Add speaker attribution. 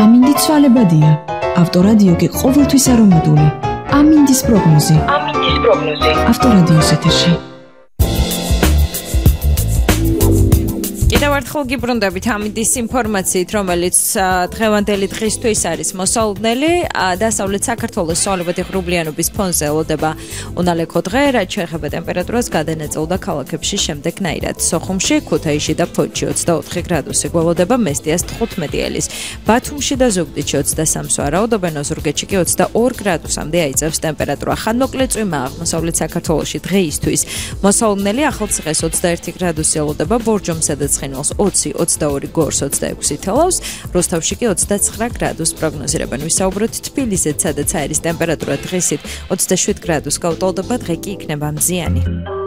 Speaker 1: ამინდი ცვალებადია. ავტორადიო კი ყოველთვის არომატული. ამინდის პროგნოზი. ავტორადიოს ეთერში.
Speaker 2: კიდევ გიბრუნდებით ამინდის ინფორმაციით, რომელიც დღევანდელი დღისთვის არის მოსალოდნელი. დასავლეთ საქართველოს ცვალებადი ღრუბლიანობის ფონზე ელოდება უნალექო დღე, რაც შეეხება ტემპერატურას გადანაწილდა ქალაქებში შემდეგნაირად. სოხუმში, ქუთაისში და ფოთში 24 გრადუსი გველოდება, მესტიას 15 ელის. ბათუმში და ზუგდიდში 23-ს ვარაუდობენ, ოზურგეთში კი 22 გრადუსამდე აიწევს ტემპერატურა. ხანმოკლე წვიმა აღმოსავლეთ საქართველოში დღეისთვის მოსალოდნელი, ახალციხეს 21 გრადუსი ელოდება, ბორჯომსა და ცხინვალს 20-22 გორს 26 თელავს, როსტოვში კი 29 გრადუსს პროგნოზირებენ. ვისაუბროთ თბილისით, სადაც აირის ტემპერატურა დღისით 27 გრადუსს გაუტოლდება, დღე კი იქნება მზიანი.